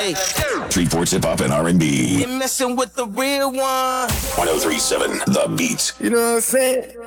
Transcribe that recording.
Hey, Three-fourths hip-hop and R&B. you're messing with the real one. 1037 The Beat. You know what I'm saying?